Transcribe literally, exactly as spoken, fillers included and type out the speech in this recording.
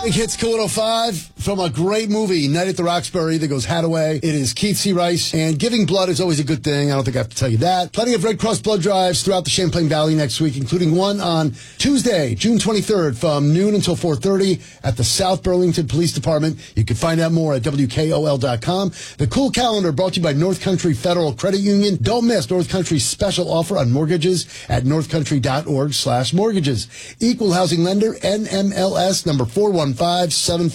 Big Hits Cool one oh five from a great movie, Night at the Roxbury, that goes Hadaway. It is Keith C. Rice, and giving blood is always a good thing. I don't think I have to tell you that. Plenty of Red Cross blood drives throughout the Champlain Valley next week, including one on Tuesday, June twenty-third, from noon until four thirty at the South Burlington Police Department. You can find out more at W K O L dot com. The Cool Calendar brought to you by North Country Federal Credit Union. Don't miss North Country's special offer on mortgages at northcountry.org slash mortgages. Equal housing lender, N M L S number four one five seven.